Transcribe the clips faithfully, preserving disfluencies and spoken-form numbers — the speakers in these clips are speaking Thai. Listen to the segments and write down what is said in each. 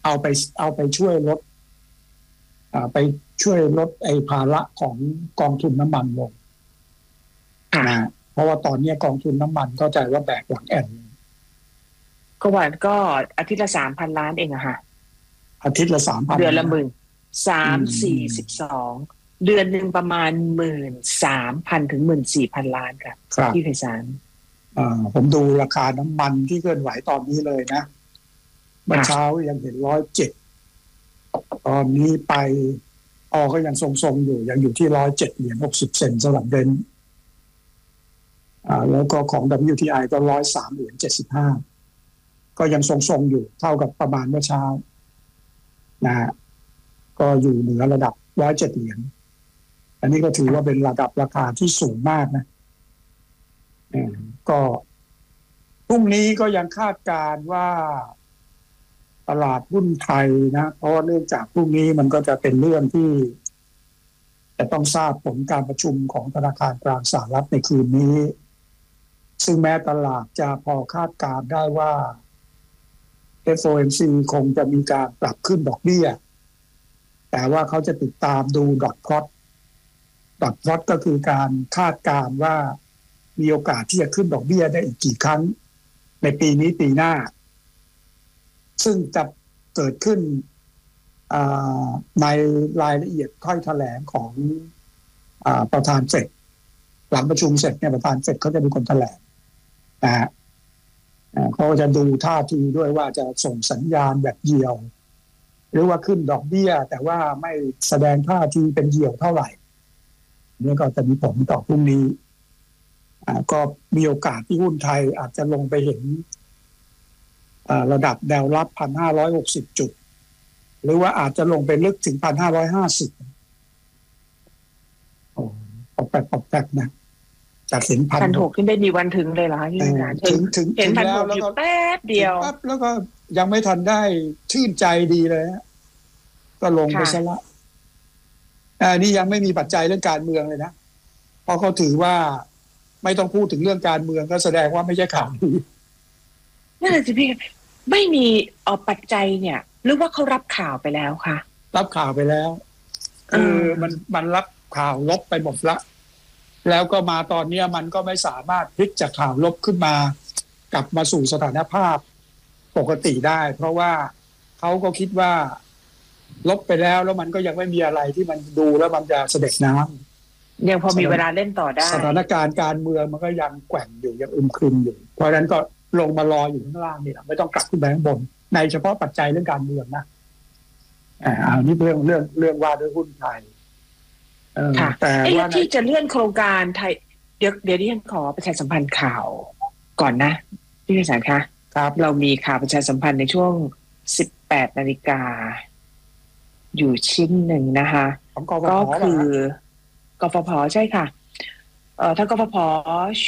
เอาไปเอาไปช่วยลดไปช่วยลดไอ้ภาระของกองทุนน้ำมันลงนะเพราะว่าตอนนี้กองทุนน้ำมันเข้าใจว่าแบกหลังแอนก็วันก็อาทิตย์ละสามพันล้านเองอะค่ะอาทิตย์ละสามพันเดือนละหมื่นสามสี่สิบสองเดือนหนึ่งประมาณหมื่นสามพันถึงหมื่นสี่พันล้านครับที่ไพศาลผมดูราคาน้ำมันที่เคลื่อนไหวตอนนี้เลยนะเมื่อเช้ายังเห็นร้อยเจ็ดตอนนี้ไปออก็ยังทรงๆอยู่ยังอยู่ที่ร้อยเจ็ดเหรียญหกสิบเซนต์สำหรับเดนแล้วก็ของ ดับเบิลยู ที ไอ ก็ร้อยสามเหรียญเจ็ดสิบห้าก็ยังทรงๆอยู่เท่ากับประมาณเมื่อเช้านะฮะก็อยู่เหนือระดับร้อยเจ็ดเหรียญอันนี้ก็ถือว่าเป็นระดับราคาที่สูงมากนะก็พรุ่งนี้ก็ยังคาดการณ์ว่าตลาดหุ้นไทยนะเพราะเนื่องจากพรุ่งนี้มันก็จะเป็นเรื่องที่จะต้องทราบผลการประชุมของธนาคารกลางสหรัฐในคืนนี้ซึ่งแม้ตลาดจะพอคาดการณ์ได้ว่า เอฟ โอ เอ็ม ซี คงจะมีการปรับขึ้นดอกเบี้ยแต่ว่าเขาจะติดตามดูดอทพลอตดอทพลอตก็คือการคาดการณ์ว่ามีโอกาสที่จะขึ้นดอกเบี้ยได้อีกกี่ครั้งในปีนี้ปีหน้าซึ่งจะเกิดขึ้นในรายละเอียดถ้อยแถลงของประธานเฟดหลังประชุมเสร็จเนี่ยประธานเฟดเขาจะเป็นคนแถลงนะฮะเขาจะดูท่าทีด้วยว่าจะส่งสัญญาณแบบเหี่ยวหรือว่าขึ้นดอกเบี้ยแต่ว่าไม่แสดงท่าทีเป็นเหี่ยวเท่าไหร่นี่ก็จะมีผลต่อพรุ่งนี้ก็มีโอกาสที่หุ้นไทยอาจจะลงไปเห็นระดับแนวรับ หนึ่งพันห้าร้อยหกสิบ จุดหรือว่าอาจจะลงไปลึกถึง หนึ่งพันห้าร้อยห้าสิบ โอ้ปอกแปกปอกแปกนะจากเห็นหนึ่งพันหกร้อย ที่ไม่มีวันถึงเลยเหรอที่อาจารย์ถึงถึงเห็น หนึ่งพันหกร้อย อยู่แป๊บเดียวปั๊บแล้วก็ยังไม่ทันได้ชื่นใจดีเลยก็ลงไปซะละอันนี้ยังไม่มีปัจจัยเรื่องการเมืองเลยนะเพราะเขาถือว่าไม่ต้องพูดถึงเรื่องการเมืองก็แสดงว่าไม่ใช่ข่าวดีนั่นแหละสิพี่ไม่มีเอาปัจจัยเนี่ยหรือว่าเขารับข่าวไปแล้วคะรับข่าวไปแล้วคือมันมันรับข่าวลบไปหมดละแล้วก็มาตอนนี้มันก็ไม่สามารถพลิกจากข่าวลบขึ้นมากลับมาสู่สถานภาพปกติได้เพราะว่าเขาก็คิดว่าลบไปแล้วแล้วมันก็ยังไม่มีอะไรที่มันดูแล้วมันจะเสด็จน้ำยังพอมีเวลาเล่นต่อได้สถานการณ์การเมืองมันก็ยังแกว่งอยู่ยังอึมครึมอยู่เพราะฉะนั้นก็ลงมารออยู่ข้างล่างนี่แหละไม่ต้องกลับขึ้นไปข้างบนในเฉพาะปัจจัยเรื่องการเมืองนะอ่าอันนี้เรื่องเรื่องเรื่องว่าด้วยหุ้นไทยแต่ว่าที่จะเลื่อนโครงการไทยเดี๋ยวเดี๋ยวที่ฉันขอประชาสัมพันธ์ข่าวก่อนนะพี่พิสารคะครับเรามีข่าวประชาสัมพันธ์ในช่วง สิบแปดนาฬิกาอยู่ชิ้นหนึ่งนะคะก็คือกฟผ.ใช่ค่ะเอ่อทางกฟผ.ชู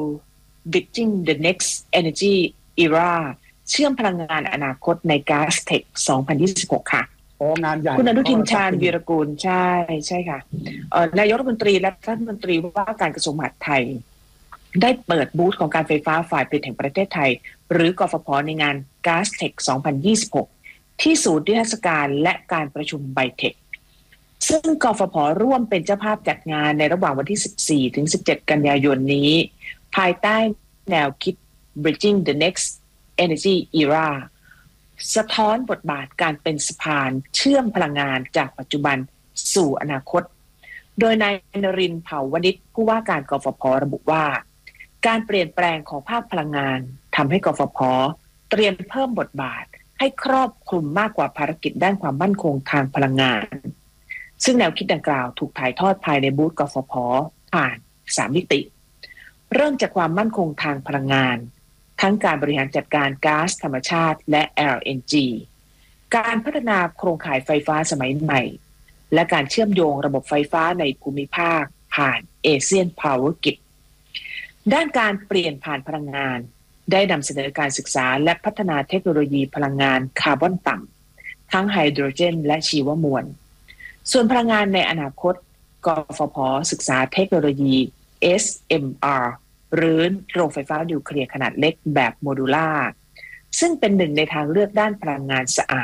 Bridging the Next Energy Era เชื่อมพลังงานอนาคตใน Gas Tech สองพันยี่สิบหกค่ะงานใหญ่คุณอนุทินชาญวีรกูลใช่ใช่ค่ะเอ่อนายกรัฐมนตรีและรัฐมนตรีว่าการกระทรวงมหาดไทยได้เปิดบูธของการไฟฟ้าฝ่ายผลิตแห่งประเทศไทยหรือกฟผ.ในงาน Gas Tech สองพันยี่สิบหกที่ศูนย์นิทรรศการและการประชุมไบเทคซึ่งกฟผ.ร่วมเป็นเจ้าภาพจัดงานในระหว่างวันที่สิบสี่ถึงสิบเจ็ดกันยายนนี้ภายใต้แนวคิด Bridging the Next Energy Era สะท้อนบทบาทการเป็นสะพานเชื่อมพลังงานจากปัจจุบันสู่อนาคตโดยนายนรินทร์เผ่าวณิชผู้ว่าการกฟผ.ระบุว่าการเปลี่ยนแปลงของภาคพลังงานทำให้กฟผ.เตรียมเพิ่มบทบาทให้ครอบคลุมมากกว่าภารกิจด้านความมั่นคงทางพลังงานซึ่งแนวคิดดังกล่าวถูกถ่ายทอดภายในบูธกฟผ.ผ่านสามมิติเริ่มจากความมั่นคงทางพลังงานทั้งการบริหารจัดการก๊าซธรรมชาติและ แอล เอ็น จี การพัฒนาโครงข่ายไฟฟ้าสมัยใหม่และการเชื่อมโยงระบบไฟฟ้าในภูมิภาคผ่าน Asian Power Grid ด้านการเปลี่ยนผ่านพลังงานได้นำเสนอการศึกษาและพัฒนาเทคโนโลยีพลังงานคาร์บอนต่ำทั้งไฮโดรเจนและชีวมวลส่วนพลังงานในอนาคตกฟผ.ศึกษาเทคโนโลยี เอส เอ็ม อาร์ หรือโรงไฟฟ้านิวเคลียร์ขนาดเล็กแบบโมดูล่าซึ่งเป็นหนึ่งในทางเลือกด้านพลังงานสะอาด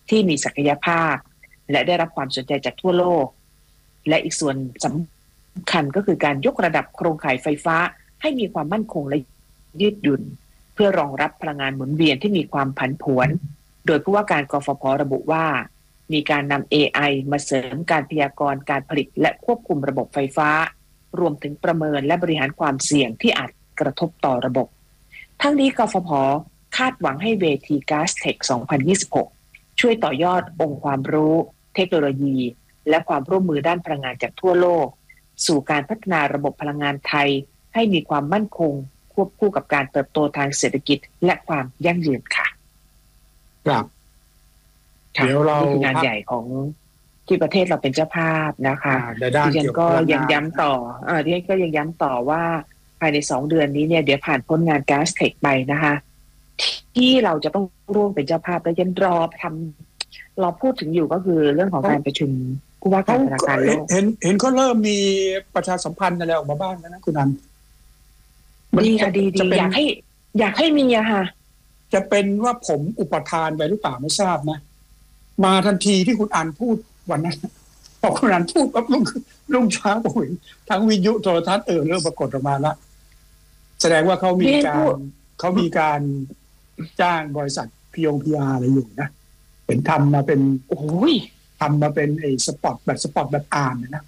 ที่มีศักยภาพและได้รับความสนใจจากทั่วโลกและอีกส่วนสำคัญก็คือการยกระดับโครงข่ายไฟฟ้าให้มีความมั่นคงและยืดหยุ่นเพื่อรองรับพลังงานหมุนเวียนที่มีความผันผวนโดยผู้ว่าการกฟผ.ระบุว่ามีการนำ เอ ไอ มาเสริมการพยากรณ์การผลิตและควบคุมระบบไฟฟ้ารวมถึงประเมินและบริหารความเสี่ยงที่อาจกระทบต่อระบบทั้งนี้กฟผ.คาดหวังให้เวที GasTech สองพันยี่สิบหกช่วยต่อยอดองค์ความรู้เทคโนโลยีและความร่วมมือด้านพลังงานจากทั่วโลกสู่การพัฒนาระบบพลังงานไทยให้มีความมั่นคงควบคู่กับการเติบโตทางเศรษฐกิจและความยั่งยืนค่ะครับเดี๋ยวเราคืองานใหญ่ของที่ประเทศเราเป็นเจ้าภาพนะคะดิฉันก็ยังย้ำต่อเออดิฉันก็ยังย้ำต่อว่าภายในสองเดือนนี้เนี่ยเดี๋ยวผ่านพ้นงาน GasTech ไปนะคะที่เราจะต้องร่วมเป็นเจ้าภาพและยันรอทำเราพูดถึงอยู่ก็คือเรื่องของการประชุมผู้ว่าการธนาคารโลกเห็นเห็นเขาเริ่มมีประชาสัมพันธ์อะไรออกมาบ้างแล้วนะคุณนันดีค่ะดีดีอยากให้อยากให้มีอะค่ะจะเป็นว่าผมอุปทานไปหรือเปล่าไม่ทราบนะมาทันทีที่คุณอันพูดวันนั้นพอคุณอันพูดปั๊บลุงลุงช้าโอ้ยทั้งวิทยุโทรทัศน์เออเริ่มปรากฏออกมาแล้วแสดงว่าเขามีการเขามีการจ้างบริษัทพียงพีอาร์อะไรอยู่นะเป็นทำมาเป็นโอ้ยทำมาเป็นไอ้สปอตแบบสปอตแบบอ่านนะ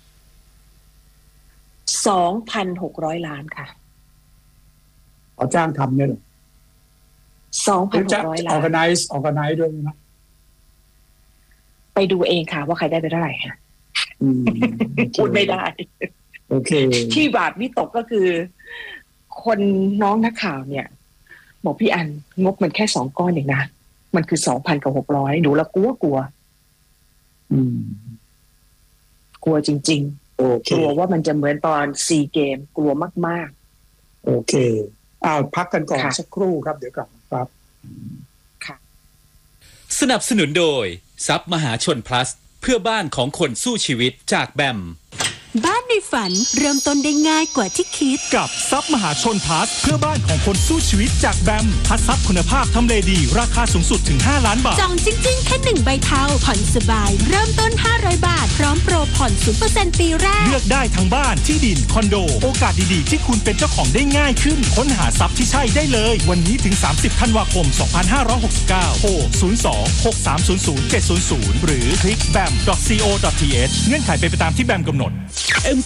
สองพันหกร้อยล้านค่ะเขาจ้างทำเนี่ยหรอสองพันหกร้อยล้าน organize organize ด้วยนะไปดูเองค่ะว่าใครได้ไปเท่าไหร่ค่ะพูดไม่ได้โอเคที่บาดวิตกก็คือคนน้องนักข่าวเนี่ยบอกพี่อันงบมันแค่สองก้อนเองนะมันคือสองพันกับหกร้อยดูแล้วกลัวกลัวอืมกลัวจริงๆโอเคกลัวว่ามันจะเหมือนตอนซีเกมกลัวมากๆโอเคอ้าวพักกันก่อนสักครู่ครับเดี๋ยวกลับครับค่ะสนับสนุนโดยทรัพย์มหาชน plus เพื่อบ้านของคนสู้ชีวิตจากแบมบ้านในฝันเริ่มต้นได้ง่ายกว่าที่คิดกับทรัพย์มหาชน plus เพื่อบ้านของคนสู้ชีวิตจากแบมพัดทรัพย์คุณภาพทำเลดีราคาสูงสุดถึงห้าล้านบาทจองจริงๆแค่หนึ่งใบเทาผ่อนสบายเริ่มต้นห้าร้อยบาทพร้อมโปรผ่อน ศูนย์เปอร์เซ็นต์ ปีแรกเลือกได้ทั้งบ้านที่ดินคอนโดโอกาสดีๆที่คุณเป็นเจ้าของได้ง่ายขึ้นค้นหาทรัพย์ที่ใช่ได้เลยวันนี้ถึงสามสิบธันวาคมสองพันห้าร้อยหกสิบเก้าโทรศูนย์ สอง หก สาม ศูนย์ ศูนย์ เจ็ด ศูนย์ ศูนย์หรือคลิก แบม ดอท ซี โอ ดอท ที เอช เงื่อนไขเป็นไปตามที่แบมกำหนดเอ็ม